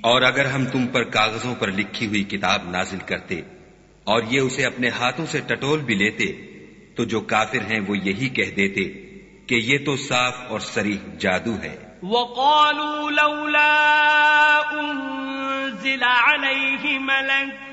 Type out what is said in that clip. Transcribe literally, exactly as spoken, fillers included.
और अगर हम तुम पर कागजों पर लिखी हुई किताब नाजिल करते और ये उसे अपने हाथों से टटोल भी लेते, तो जो काफिर हैं वो यही कह देते कि ये तो साफ और सरीह जादू है। वक़ालू लौला उन्ज़िला अलैहि मलक